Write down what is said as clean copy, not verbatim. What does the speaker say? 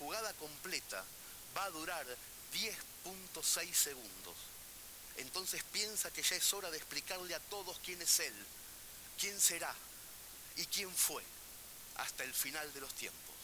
jugada completa va a durar 10.6 segundos. Entonces piensa que ya es hora de explicarle a todos quién es Él, quién será y quién fue hasta el final de los tiempos.